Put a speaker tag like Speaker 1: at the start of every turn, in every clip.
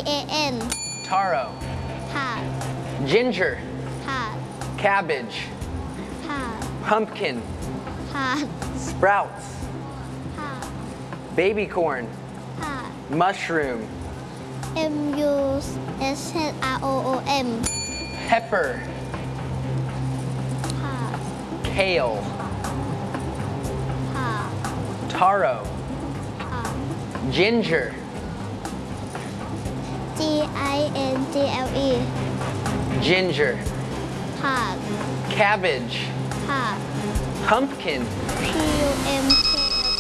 Speaker 1: TAN
Speaker 2: taro
Speaker 1: ผัก
Speaker 2: ginger
Speaker 1: ผัก
Speaker 2: cabbage
Speaker 1: ผัก
Speaker 2: pumpkin
Speaker 1: ผัก
Speaker 2: sprouts
Speaker 1: ผัก
Speaker 2: baby corn
Speaker 1: ผัก
Speaker 2: mushroom
Speaker 1: MUSHROOM
Speaker 2: pepper
Speaker 1: ผัก
Speaker 2: kale
Speaker 1: ผัก
Speaker 2: taro
Speaker 1: ผัก
Speaker 2: ginger
Speaker 1: GINGLE
Speaker 2: ginger
Speaker 1: ผัก
Speaker 2: cabbage
Speaker 1: ผัก
Speaker 2: pumpkin
Speaker 1: PUMKLE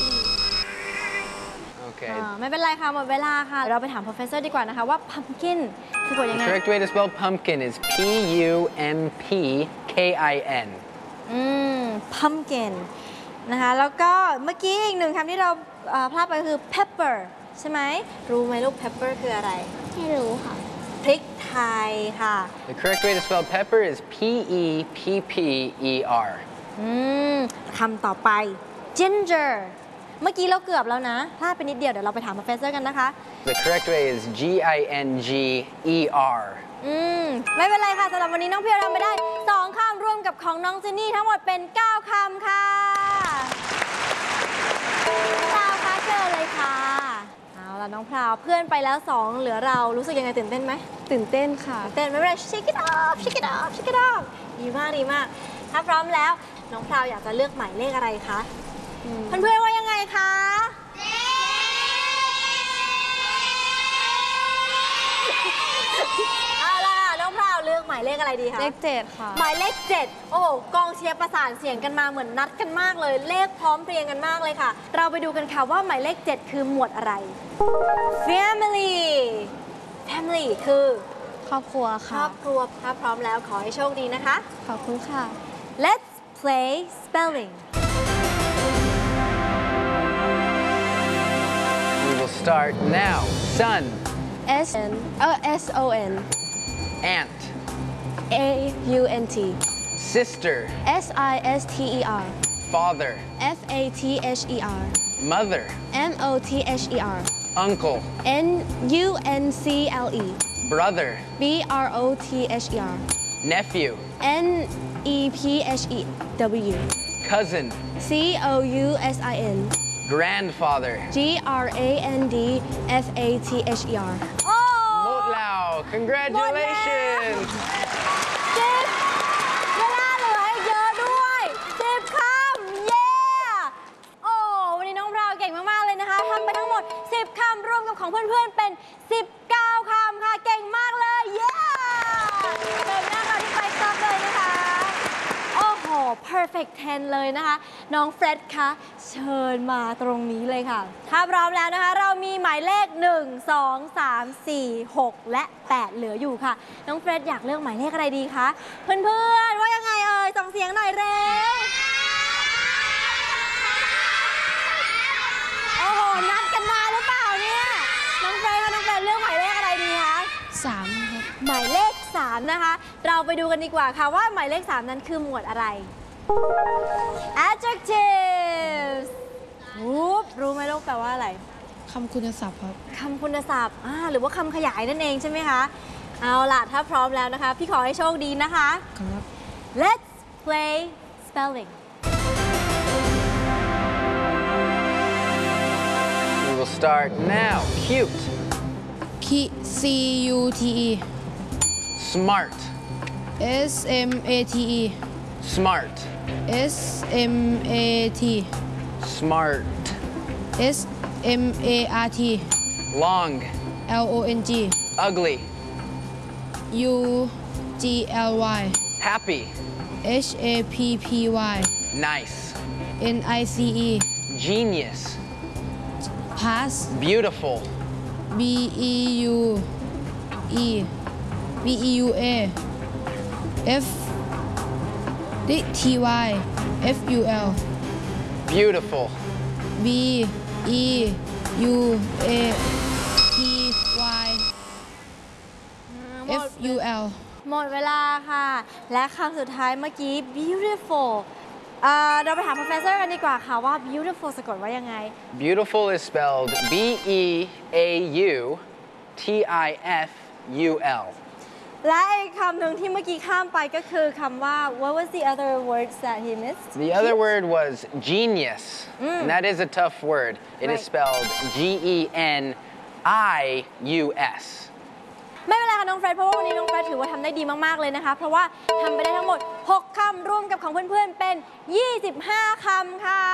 Speaker 2: okay
Speaker 3: ไม่เป็นไรค่ะหมดเวลาค่ะเราไปถาม professor ดีกว่านะคะว่า pumpkin สะกดยัง
Speaker 2: the
Speaker 3: ไง
Speaker 2: correct way to spell pumpkin is PUMPKIN
Speaker 3: pumpkin นะคะแล้วก็เมื่อกี้อีกหนึ่งคำที่เราพลาดไปคือ pepper ใช่ไหมรู้ไหมลูก pepper คืออะไร
Speaker 1: ไม่รู้ค่ะ
Speaker 3: พริกไทยค่ะ
Speaker 2: the correct way to spell pepper is PEPPER
Speaker 3: คำต่อไป ginger เมื่อกี้เราเกือบแล้วนะพลาดไปนิดเดียวเดี๋ยวเราไปถาม professor กันนะคะ
Speaker 2: the correct way is GINGER
Speaker 3: ไม่เป็นไรค่ะสำหรับวันนี้น้องเพียวทำไปได้2คำรวมกับของน้องเจนนี่ทั้งหมดเป็น9คำค่ะพราวคะเจอเลยค่ะเอาล่ะน้องพราวเพื่อนไปแล้ว2เหลือเรารู้สึกยังไงตื่นเต้นไหม
Speaker 4: ตื่นเต้นค่ะ
Speaker 3: ตื่นเต้นไม่เป็นไร shake it off shake it off shake it off ดีมากดีมากถ้าพร้อมแล้วน้องพราวอยากจะเลือกหมายเลขอะไรคะเพื่อนๆว่ายังไงคะเอาล่ะน้องพราวเลือกหมายเลขอะไรดีคะ
Speaker 4: เลข7ค่ะ
Speaker 3: หมายเลข7โอ้โหกองเชียร์ประสานเสียงกันมาเหมือนนัดกันมากเลยเลขพร้อมเพรียงกันมากเลยค่ะเราไปดูกันค่ะว่าหมายเลข7คือหมวดอะไร family family คือ
Speaker 4: ครอบครัว
Speaker 3: คร
Speaker 4: ค่ะ
Speaker 3: อบครัวถ้าพร้อมแล้วขอให้โชคดีนะคะ
Speaker 4: ขอบคุณค่ะ
Speaker 3: Let's play spelling
Speaker 2: we will start now sun
Speaker 4: SON
Speaker 2: ant
Speaker 4: AUNT
Speaker 2: sister
Speaker 4: SISTER
Speaker 2: father
Speaker 4: FATHER
Speaker 2: mother
Speaker 4: MOTHER
Speaker 2: uncle
Speaker 4: NUNCLE
Speaker 2: brother
Speaker 4: BROTHER
Speaker 2: nephew
Speaker 4: NEPHEW
Speaker 2: cousin
Speaker 4: COUSIN
Speaker 3: โ
Speaker 2: grandfather
Speaker 3: อ้
Speaker 2: หมดแล้ว congratulations
Speaker 3: 10เวลาเหลืออีกเยอะด้วย10คำเย้โอ้วันนี้น้องพราวเก่งมากๆเลยนะคะทำไปทั้งหมด10คำรวมกับของเพื่อนๆเป็น19คำค่ะเก่งมากเลยเย้เดินหน้าเราที่ไปต่อเลยนะคะโอ้โห perfect 10 เลยนะคะน้องเฟร็ดคะเชิญมาตรงนี้เลยค่ะถ้าพร้อมแล้วนะคะเรามีหมายเลข1 2 3 4 6 และ 8 เหลืออยู่ค่ะน้องเฟร็ดอยากเลือกหมายเลขอะไรดีคะเพื่อนๆว่ายังไงเอ่ยส่งเสียงหน่อยเร็วโอ้โหนัดกันมาหรือเปล่าเนี่ยน้องเฟร็ดน้องเฟร็ดเลือกหมายเลขอะไรดีคะ
Speaker 4: 3ครับ
Speaker 3: หมายเลข3นะคะเราไปดูกันดีกว่าค่ะว่าหมายเลข3นั้นคือหมวดอะไร adjectives รู้ไหมลูกแปลว่าอะไร
Speaker 4: คำคุณศัพท์ครับ
Speaker 3: คำคุณศัพท์หรือว่าคำขยายนั่นเองใช่ไหมคะเอาล่ะถ้าพร้อมแล้วนะคะพี่ขอให้โชคดีนะคะ
Speaker 4: ครับ
Speaker 3: Let's play spelling
Speaker 2: we will start now cute
Speaker 4: CUTE
Speaker 2: smart
Speaker 4: SMATE
Speaker 2: smart
Speaker 4: SMAT
Speaker 2: smart
Speaker 4: SMART
Speaker 2: long
Speaker 4: LONG
Speaker 2: ugly
Speaker 4: UGLY
Speaker 2: happy
Speaker 4: HAPPY
Speaker 2: nice
Speaker 4: NICE
Speaker 2: genius
Speaker 4: pass
Speaker 2: beautiful
Speaker 4: BEUA FTY FUL
Speaker 2: beautiful
Speaker 4: BEUATY FUL
Speaker 3: หมดเวลาค่ะ และคำสุดท้ายเมื่อกี้ beautiful เราไปถาม professor กันดีกว่าค่ะว่า beautiful สะกดว่ายังไง
Speaker 2: beautiful is spelled BEAUTIFUL T-I-F-U-L.
Speaker 3: และอีกคำหนึ่งที่เมื่อกี้ข้ามไปก็คือคำว่า what was the other words that he missed
Speaker 2: The other word was genius. And that is a tough word. It is
Speaker 3: Right.
Speaker 2: spelled G-E-N-I-U-S.
Speaker 3: ไม่เป็นไรค่ะน้องเฟรดเพราะว่าวันนี้น้องเฟรดถือว่าทำได้ดีมากๆเลยนะคะเพราะว่าทำไปได้ทั้งหมด6คำรวมกับของเพื่อนๆเป็น25คำค่ะ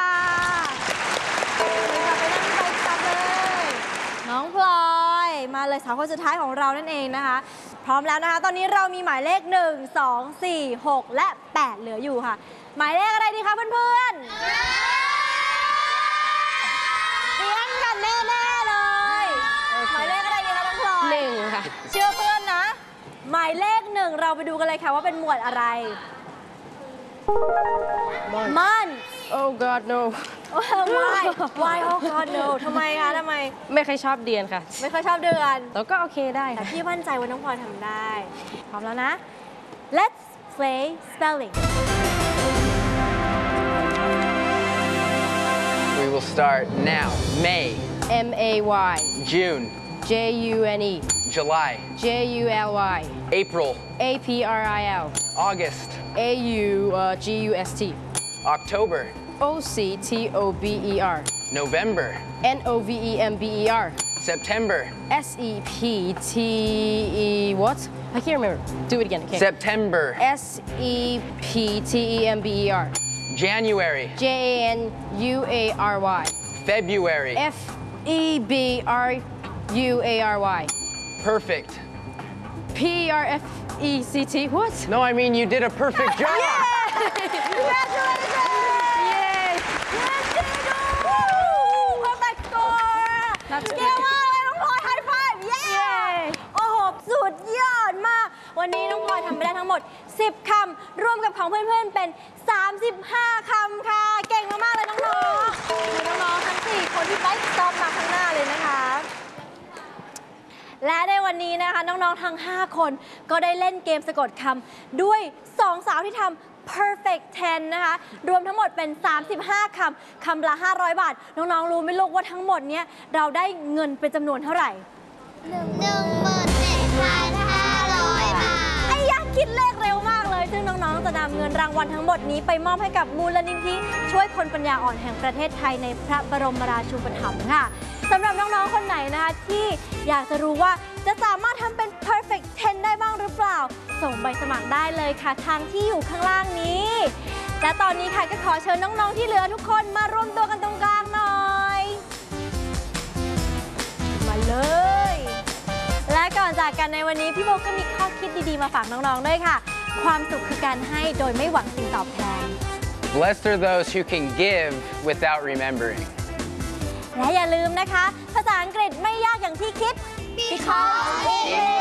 Speaker 3: ไปนั่งไปจับเลยน้องพลอยมาเลยสาวคนสุดท้ายของเรานั่นเองนะคะพร้อมแล้วนะคะตอนนี้เรามีหมายเลข1 2 4 6และ8เหลืออยู่ค่ะหมายเลขอะไรดีคะเพื่อนๆเตรียมกันแน่ๆเลยหมายเลขอะไรดีคะน้องพลอย
Speaker 4: 1 ค่ะ
Speaker 3: เชื่อเพื่อนนะ หมายเลข1เราไปดูกันเลยค่ะว่าเป็นหมวดอะไร มัน
Speaker 4: Oh God no
Speaker 3: why oh god no ทำไมคะทำไม
Speaker 4: ไม่เคยชอบเดียนค่ะ
Speaker 3: ไม่ค่อยชอบเดือน
Speaker 4: แต่ก็โอเคได้
Speaker 3: แต่
Speaker 4: ค่ะ
Speaker 3: พี่มั่นใจว่าน้องพลอยทำได้ พร้อมแล้วนะ Let's play spelling
Speaker 2: We will start now. May,
Speaker 4: MAY
Speaker 2: June,
Speaker 4: JUNE
Speaker 2: July,
Speaker 4: JULY
Speaker 2: April,
Speaker 4: APRIL
Speaker 2: August,
Speaker 4: AUGUST
Speaker 2: October,
Speaker 4: OCTOBER
Speaker 2: November,
Speaker 4: NOVEMBER
Speaker 2: September,
Speaker 4: SEPTE what? I can't remember. Do it again. Okay.
Speaker 2: September,
Speaker 4: SEPTEMBER
Speaker 2: January,
Speaker 4: JANUARY
Speaker 2: February.
Speaker 4: FEBRUARY
Speaker 2: Perfect.
Speaker 4: PRFECT what?
Speaker 2: No, I mean you did a perfect job.
Speaker 3: Perfect score เก่งมากเลยน้องพลอย high five เย้โอ้โห สุดยอดมาก วันนี้น้องพลอยทำไปได้ทั้งหมด 10 คำ รวมกับของเพื่อนๆ เป็น 35 คำค่ะ เก่งมากๆเลยน้องๆมีน้องๆ ทั้ง 4 คนที่ไปซ้อมมาข้างหน้าเลยนะคะ และในวันนี้นะคะน้องๆ ทั้ง 5 คนก็ได้เล่นเกมสะกดคำด้วย 2 สาวที่ทำperfect 10 นะคะ รวมทั้งหมดเป็น 35 คำ คำละ 500 บาท น้องๆ รู้ไหมลูกว่าทั้งหมดเนี้ยเราได้เงินเป็นจำนวนเท่าไหร่
Speaker 1: 17,500 บาท
Speaker 3: ไอ้ยักษ์คิดเลขเร็วมากเลย ซึ่งน้องๆ จะนำเงินรางวัลทั้งหมดนี้ไปมอบให้กับมูลนิธิช่วยคนปัญญาอ่อนแห่งประเทศไทยในพระบรมราชูปถัมภ์ค่ะสำหรับน้องๆ คนไหนนะคะที่อยากจะรู้ว่าจะสามารถทำเป็น perfect 10 ได้บ้างหรือเปล่า ส่งใบสมัครได้เลยค่ะทางที่อยู่ข้างล่างนี้ และตอนนี้ค่ะก็ขอเชิญน้องๆ ที่เหลือทุกคนมารวมตัวกันตรงกลางหน่อย มาเลย และก่อนจากกันในวันนี้พี่โบก็มีข้อคิดดีๆมาฝากน้องๆ ด้วยค่ะ ความสุขคือการให้โดยไม่หวังสิ่งตอบแทน
Speaker 2: Blessed are those who can give without remembering.
Speaker 3: และอย่าลืมนะคะ ภาษาอังกฤษไม่ยากอย่างที่คิด because it is